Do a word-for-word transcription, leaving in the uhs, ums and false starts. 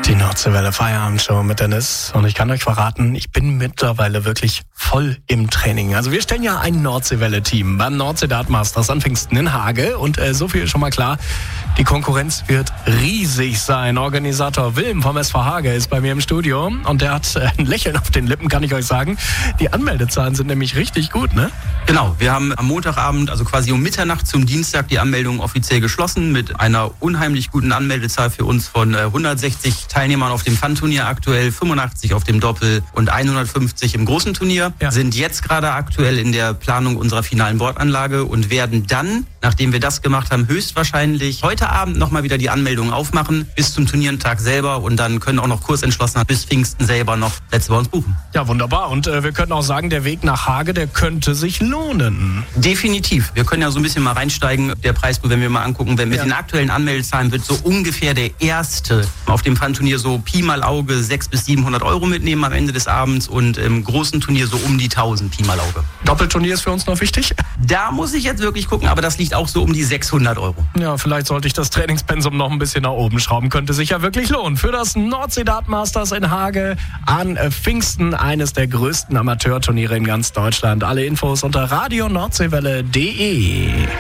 Die Nordseewelle Feierabendshow mit Dennis. Und ich kann euch verraten, ich bin mittlerweile wirklich voll im Training. Also wir stellen ja ein Nordseewelle-Team beim Nordsee Dart Masters an Pfingsten in Hage. Und äh, so viel ist schon mal klar, die Konkurrenz wird riesig sein. Organisator Wilm vom S V Hage ist bei mir im Studio. Und der hat äh, ein Lächeln auf den Lippen, kann ich euch sagen. Die Anmeldezahlen sind nämlich richtig gut, ne? Genau, wir haben am Montagabend, also quasi um Mitternacht zum Dienstag, die Anmeldung offiziell geschlossen mit einer unheimlich guten Anmeldezahl für uns von äh, hundertsechzig Teilnehmern auf dem Fun-Turnier aktuell, fünfundachtzig auf dem Doppel und hundertfünfzig im großen Turnier. Ja. Sind jetzt gerade aktuell in der Planung unserer finalen Bordanlage und werden dann, nachdem wir das gemacht haben, höchstwahrscheinlich heute Abend nochmal wieder die Anmeldung aufmachen bis zum Turniertag selber und dann können auch noch Kursentschlossener bis Pfingsten selber noch Plätze bei uns buchen. Ja, wunderbar. Und äh, wir können auch sagen, der Weg nach Hage, der könnte sich lohnen. Definitiv. Wir können ja so ein bisschen mal reinsteigen. Der Preispool, wenn wir mal angucken, wenn mit ja. den aktuellen Anmeldezahlen wird so ungefähr der erste auf dem Fun-Turnier so Pi mal Auge sechshundert bis siebenhundert Euro mitnehmen am Ende des Abends und im großen Turnier so um die tausend Pi mal Auge. Doppelturnier ist für uns noch wichtig? Da muss ich jetzt wirklich gucken, aber das liegt auch so um die sechshundert Euro. Ja, vielleicht sollte ich das Trainingspensum noch ein bisschen nach oben schrauben. Könnte sich ja wirklich lohnen. Für das Nordsee Dart Masters in Hage an Pfingsten, eines der größten Amateurturniere in ganz Deutschland. Alle Infos unter radio nordseewelle punkt de.